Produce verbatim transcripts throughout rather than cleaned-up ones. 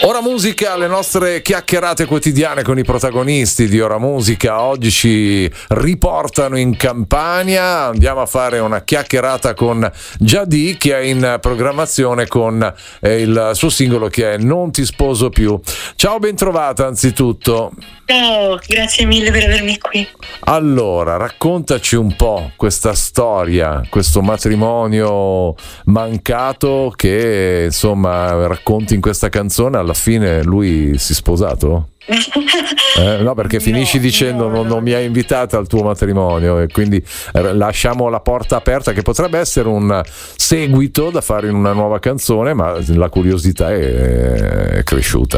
Ora Musica, le nostre chiacchierate quotidiane con i protagonisti di Ora Musica. Oggi ci riportano in Campania, andiamo a fare una chiacchierata con Giadì, che è in programmazione con eh, il suo singolo che è Non ti sposo più. Ciao, ben trovata anzitutto. Ciao, grazie mille per avermi qui. Allora, raccontaci un po' questa storia, questo matrimonio mancato che insomma racconti in questa canzone. Alla fine lui si è sposato? Eh, no, perché finisci no, dicendo no, non, no. non mi hai invitata al tuo matrimonio, e quindi eh, lasciamo la porta aperta, che potrebbe essere un seguito da fare in una nuova canzone, ma la curiosità è, è cresciuta.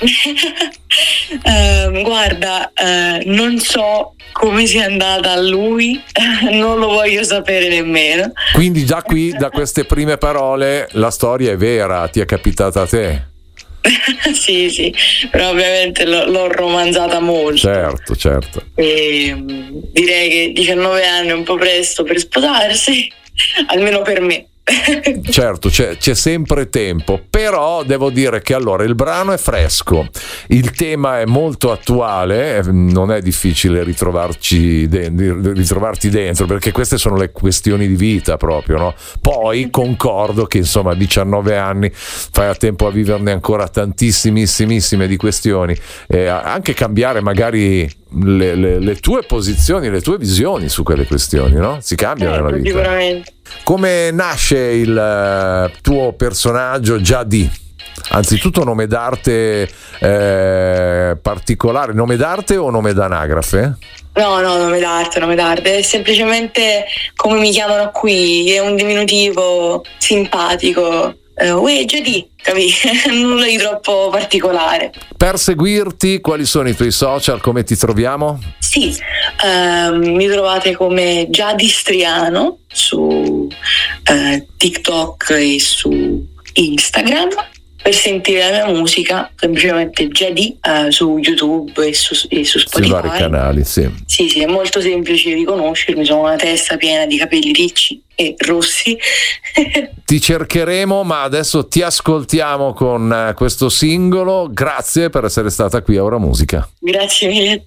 Eh, guarda, eh, non so come sia andata a lui, non lo voglio sapere nemmeno. Quindi già qui, da queste prime parole, la storia è vera, ti è capitata a te? Sì, sì, però ovviamente l'ho, l'ho romanzata molto. Certo, certo. E, mm, direi che diciannove anni è un po' presto per sposarsi, almeno per me. Certo, c'è, c'è sempre tempo, però devo dire che allora il brano è fresco, il tema è molto attuale, non è difficile ritrovarci de- ritrovarti dentro, perché queste sono le questioni di vita proprio, no? Poi concordo che insomma a diciannove anni fai a tempo a viverne ancora tantissimissime di questioni, e anche cambiare magari le, le, le tue posizioni, le tue visioni su quelle questioni, no? Si cambiano nella vita. Sicuramente. Come nasce il uh, tuo personaggio Giadì? Anzitutto nome d'arte eh, particolare, nome d'arte o nome d'anagrafe? No, no, nome d'arte, nome d'arte, è semplicemente come mi chiamano qui, è un diminutivo simpatico. Uh, uè, Giadì, capisci? Nulla di troppo particolare. Per seguirti, quali sono i tuoi social? Come ti troviamo? Sì, uh, mi trovate come Giadistriano su uh, TikTok e su Instagram. Per sentire la mia musica, semplicemente Giadì uh, su YouTube e su, e su Spotify. Sui vari canali, sì. Sì, sì, è molto semplice riconoscermi, sono una testa piena di capelli ricci e rossi. Ti cercheremo, ma adesso ti ascoltiamo con questo singolo. Grazie per essere stata qui a Ora Musica. Grazie mille a te.